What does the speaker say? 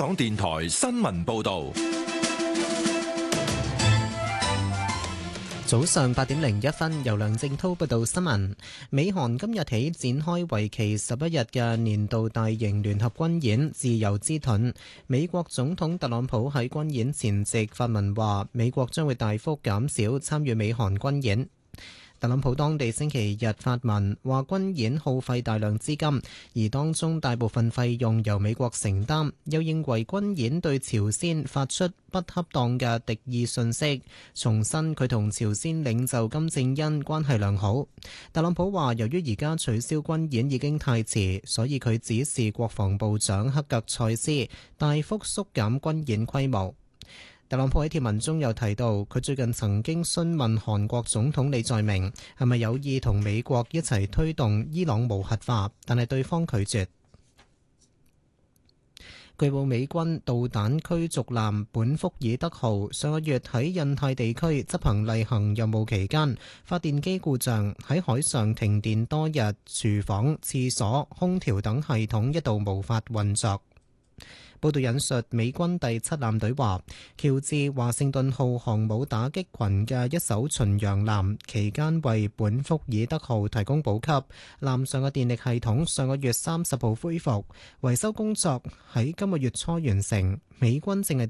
港電台新聞報道。 早上8:01，由梁正濤報道新聞。美韓今日起展開為期11日嘅年度大型聯合軍演自由之盾。美國總統特朗普喺軍演前夕發文話，美國將會大幅減少參與美韓軍演。特朗普當地星期日發文話，軍演耗費大量資金，而當中大部分費用由美國承擔，又認為軍演對朝鮮發出不恰當嘅敵意訊息，重申佢同朝鮮領袖金正恩關係良好。特朗普話，由於而家取消軍演已經太遲，所以佢指示國防部長克格塞斯大幅縮減軍演規模。特朗普喺貼文中又提到，佢最近曾經詢問韓國總統李在明係咪有意同美國一齊推動伊朗無核化，但係對方拒絕。據報美軍導彈驅逐艦本福爾德號上個月喺印太地區執行例行任務期間，發電機故障，喺海上停電多日，廚房、廁所、空調等系統一度無法運作。報道引述美軍第7艦隊話，喬治華盛頓號航母打擊群嘅一艘巡洋艦期間為本福爾德號提供補給，艦上嘅電力系統上個月30號恢復，維修工作喺今個月初完成。美軍正係